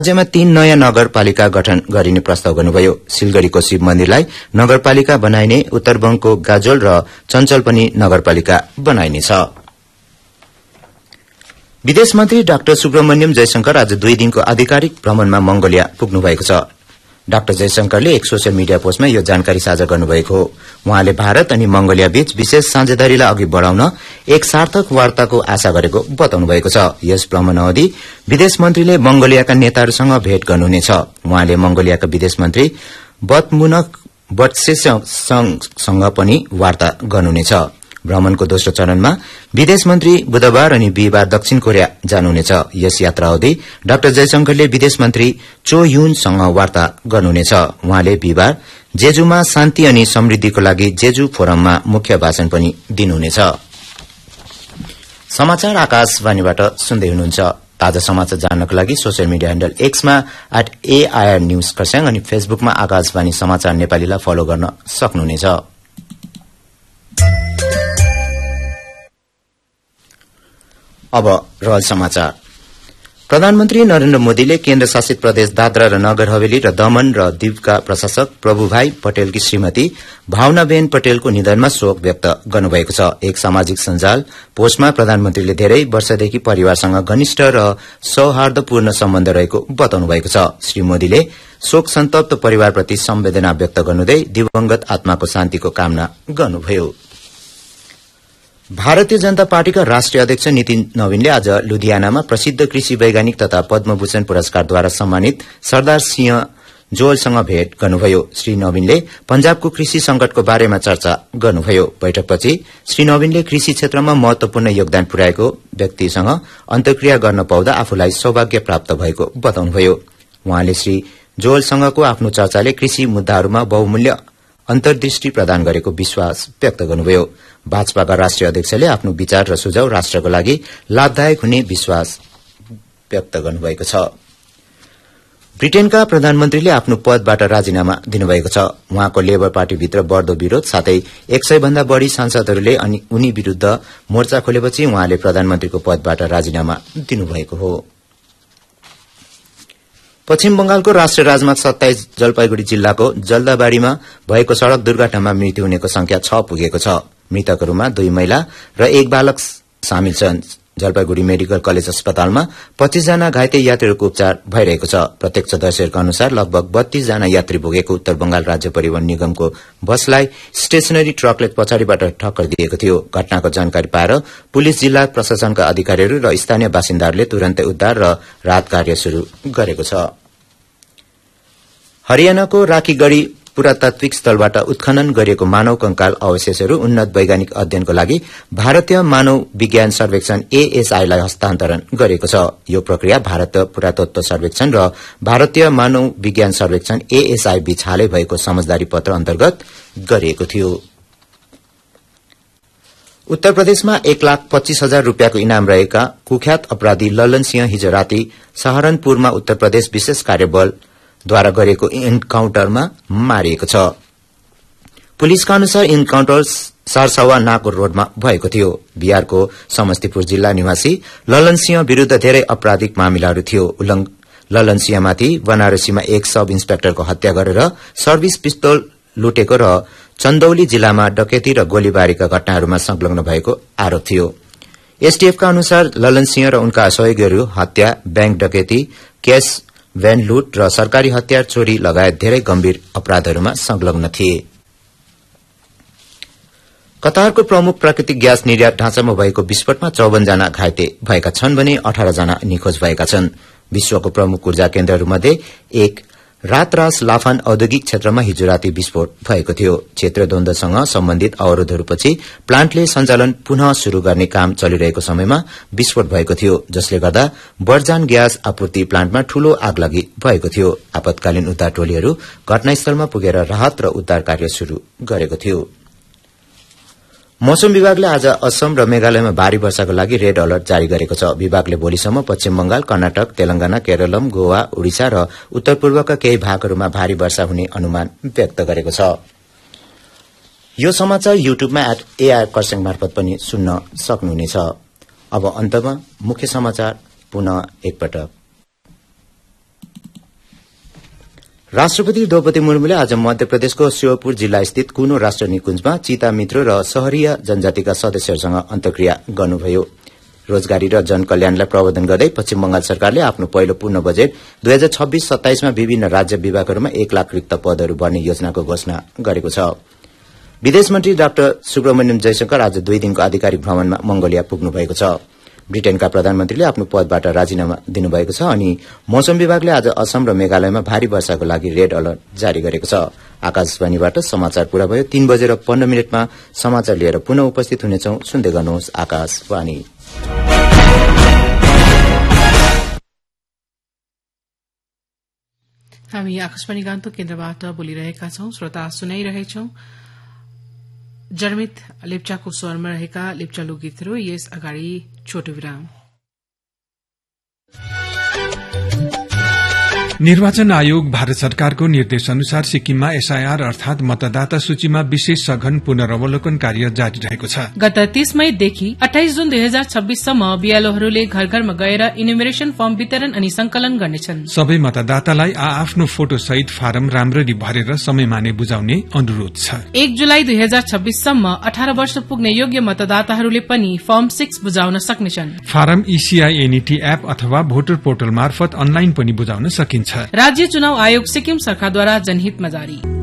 राज्यमा 3 नयाँ नगरपालिका गठन गरिने प्रस्ताव गर्नुभयो। सिलगढ़ीको शिव मन्दिरलाई नगरपालिका बनाइने, उत्तरबंगको गाजोल र चञ्चल पनि नगरपालिका बनाइनेछ। विदेश मन्त्री डाक्टर सुब्रमण्यम जयशंकर आज 2 दिनको आधिकारिक भ्रमणमा मंगोलिया पुग्नु भएको छ। डाक्टर जयशंकरले एक सोशल मिडिया पोस्टमा यो जानकारी साझा गर्नुभएको हो। उहाँले भारत अनि मंगोलिया बीच विशेष साझेदारीलाई अघि बढ़ाउन एक सार्थक वार्ताको आशा गरेको बताउनु भएको छ। यस भ्रमण अवधि विदेश मन्त्रीले मंगोलियाका नेताहरूसँग भेट गर्नुहुनेछ। उहाँले मंगोलियाका विदेश मन्त्री बतमुनक बटसेसँग पनि वार्ता गर्नुहुनेछ। भ्रमणको दोस्रो चरणमा विदेश मन्त्री बुधबार अनि बिहिबार दक्षिण कोरिया जानुहुनेछ। यस यात्रा अवधि डाक्टर जयशंकरले विदेश मन्त्री चो युनसँग वार्ता गर्नुहुनेछ। उहाँले बिहिबार जेजुमा शान्ति अनि समृद्धिको लागि जेजु फोरममा मुख्य भाषण पनि दिनुहुनेछ। समाचार आकाशवाणीबाट सुन्दै हुनुहुन्छ। ताजा समाचार जान्नको लागि social media handle एक्समा @AIR news Kurseong अनि फेसबुकमा आकाशवाणी समाचार नेपालीलाई फलो गर्न सक्नुहुनेछ। अब रहल समाचार। प्रधानमन्त्री नरेन्द्र मोदीले केन्द्र शासित प्रदेश दादरा र नगर हवेली र दमन र दीवका प्रशासक प्रभुभाई पटेलकी श्रीमती भावनाबेन पटेलको निधनमा शोक व्यक्त गर्नुभएको छ। एक सामाजिक सञ्जाल पोस्टमा प्रधानमन्त्रीले धेरै वर्षदेखि परिवारसँग घनिष्ठ र सौहार्दपूर्ण सम्बन्ध रहेको बताउनु भएको छ। श्री मोदीले शोक सन्तप्त परिवारप्रति संवेदना व्यक्त गर्नुहुँदै दिवंगत आत्माको शान्तिको कामना गर्नुभयो। भारतीय जनता पार्टीका राष्ट्रिय अध्यक्ष नितिन नवीनले आज लुधियानामा प्रसिद्ध कृषि वैज्ञानिक तथा पद्मभूषण पुरस्कारद्वारा सम्मानित सरदार सिंह जोलसँग भेट गर्नुभयो। श्री नवीनले पंजाबको कृषि संकटको बारेमा चर्चा गर्नुभयो। बैठकपछि श्री नवीनले कृषि क्षेत्रमा महत्वपूर्ण योगदान पुर्याएको व्यक्तिसँग अन्तर्क्रिया गर्न पाउँदा आफूलाई सौभाग्य प्राप्त भएको बताउनुभयो। उहाँले श्री जोलसँगको आफ्नो चर्चाले कृषि मुद्दाहरूमा बहुमूल्य अन्तर्दृष्टि प्रदान गरेको विश्वास व्यक्त गर्नुभयो। भाजपाका राष्ट्रिय अध्यक्षले आफ्नो विचार र सुझाव राष्ट्रको लागि लाभदायक हुने विश्वास व्यक्त गर्नुभएको छ। ब्रिटेनका प्रधानमन्त्रीले आफ्नो पदबाट राजीनामा दिनुभएको छ। उहाँको लेबर पार्टीभित्र बढ़दो विरोध साथै 100 भन्दा बढ़ी सांसदहरूले उनी विरूद्ध मोर्चा खोलेपछि उहाँले प्रधानमन्त्रीको पदबाट राजीनामा दिनुभएको हो। पश्चिम बंगालको राष्ट्रिय राजमार्ग 27 जलपाईगुड़ी जिल्लाको जल्दाबाड़ीमा भएको सड़क दुर्घटनामा मृत्यु हुनेको संख्या 6 पुगेको छ। मृतकहरूमा 2 महिला र 1 बालक सामेल छन्। जलपाईगुड़ी मेडिकल कलेज अस्पतालमा 25 जना घाइते यात्रीहरूको उपचार भइरहेको छ। प्रत्यक्षदर्शीहरूका अनुसार लगभग 32 जना यात्री बोकेको उत्तर बंगाल राज्य परिवहन निगमको बसलाई स्टेशनरी ट्रकले पछाडिबाट ठक्कर दिएको थियो। घटनाको जानकारी पाएर पुलिस, जिल्ला प्रशासनका अधिकारीहरू र स्थानीय बासिन्दाहरूले तुरन्तै उद्धार र राहत कार्य शुरू गरेको छ। हरियाणाको राखीगढ़ी पुरातात्विक स्थलबाट उत्खनन गरिएको मानव कंकाल अवशेषहरू उन्नत वैज्ञानिक अध्ययनको लागि भारतीय मानव विज्ञान सर्वेक्षण ASI लाई हस्तान्तरण गरेको छ। यो प्रक्रिया भारतीय पुरातत्व सर्वेक्षण र भारतीय मानव विज्ञान सर्वेक्षण ASI बीच हालै भएको समझदारी पत्र अन्तर्गत गरिएको थियो। उत्तर प्रदेशमा 1,25,000 रूपियाँको इनाम रहेका कुख्यात अपराधी ललन सिंह हिजो राति सहारनपुरमा उत्तर प्रदेश विशेष कार्यबल द्वारा गरेको इन्काउन्टरमा मारिएको छ। पुलिसका अनुसार इन्काउन्टर सरसवा नागौर रोडमा भएको थियो। बिहारको समस्तीपुर जिल्ला निवासी ललन सिंह विरूद्ध धेरै आपराधिक मामिलाहरू थियो। ललन सिंहमाथि बनारसीमा एक सब इन्सपेक्टरको हत्या गरेर सर्भिस पिस्तोल लुटेको र चन्दौली जिल्लामा डकैती र गोलीबारीका घटनाहरूमा संलग्न भएको आरोप थियो। एसटीएफका अनुसार ललन सिंह र उनका सहयोगीहरू हत्या, बैंक डकैती, क्याश भ्यान लुट र सरकारी हतियार चोरी लगायत धेरै गम्भीर अपराधहरूमा संलग्न थिए। कतारको प्रमुख प्राकृतिक ग्यास निर्यात ढाँचामा भएको विस्फोटमा 54 जना घाइते भएका छन् भने 18 जना निखोज भएका छन्। विश्वको प्रमुख ऊर्जा केन्द्रहरूमध्ये एक रातरास लाफान औद्योगिक क्षेत्रमा हिजो राति विस्फोट भएको थियो। क्षेत्र द्वन्द्वसँग सम्बन्धित अवरोधहरूपछि प्लान्टले सञ्चालन पुनः शुरू गर्ने काम चलिरहेको समयमा विस्फोट भएको थियो, जसले गर्दा बर्जान ग्यास आपूर्ति प्लान्टमा ठूलो आगलागी भएको थियो। आपतकालीन उद्धार टोलीहरू घटनास्थलमा पुगेर राहत र उद्धार कार्य शुरू गरेको थियो। मौसम विभागले आज असम र मेघालयमा भारी वर्षाको लागि रेड अलर्ट जारी गरेको छ। विभागले भोलिसम्म पश्चिम बंगाल, कर्नाटक, तेलंगाना, केरलम, गोवा, ओडिसा र उत्तर पूर्वका केही भागहरूमा भारी वर्षा हुने अनुमान व्यक्त गरेको छ। यो समाचार युट्युबमा @AIR खरसाङ मार्फत पनि सुन्न सक्नुहुनेछ। अब अन्तमा मुख्य समाचार पुनः एकपटक। राष्ट्रपति द्रौपदी मुर्मुले आज मध्य प्रदेशको श्योपुर जिल्ला स्थित कुनो राष्ट्र निकुञ्जमा चिता मित्र र शहरीय जनजातिका सदस्यहरूसँग अन्तर्क्रिया गर्नुभयो। रोजगारी र जनकल्याणलाई प्रवर्धन गर्दै पश्चिम बंगाल सरकारले आफ्नो पहिलो पूर्ण बजेट 2026-27 मा विभिन्न राज्य विभागहरूमा 1 लाख रिक्त पदहरू भर्ने योजनाको घोषणा गरेको छ। विदेश मन्त्री डाक्टर सुब्रमण्यम जयशंकर आज 2 दिनको आधिकारिक भ्रमणमा मंगोलिया पुग्नु भएको छ। ब्रिटेनका प्रधानमन्त्रीले आफ्नो पदबाट राजीनामा दिनुभएको छ अनि मौसम विभागले आज असम र मेघालयमा भारी वर्षाको लागि रेड अलर्ट जारी गरेको छ। आकाशवाणीबाट समाचार पूरा भयो। 3:15 समाचार लिएर पुनः उपस्थित हुनेछौं। सुन्दै गर्नुहोस् आकाशवाणी। हामी आकाशवाणी गान्तोक केन्द्रबाट बोलिरहेका छौं। श्रोता सुनाइरहेछौं जर्मित लेप्चाको स्वरमा रहेका लेप्चा लोकगीतहरू। यस अगाडि छोटो विराम। निर्वाचन आयोग भारत सरकारको निर्देश अनुसार सिक्किममा एसआईआर अर्थात मतदाता सूचीमा विशेष सघन पुनरावलोकन कार्य जारी रहेको छ। गत 30 मईदेखि 28 जुन 2026 सम्म बीएलओहरूले घर घरमा गएर इन्युमरेसन फर्म वितरण अनि संकलन गर्नेछन्। सबै मतदातालाई आफ्नो फोटो सहित फारम राम्ररी भरेर समयमा नै बुझाउने अनुरोध छ। 1 जुलाई 2026 सम्म 18 वर्ष पुग्ने योग्य मतदाताहरूले पनि फर्म 6 बुझाउन सक्नेछन्। फारम ईसीआई एनईटी एप अथवा भोटर पोर्टल मार्फत अनलाइन पनि बुझाउन सकिन्छ। राज्य चुनाव आयोग सिक्किम सरकारद्वारा जनहितमा जारी।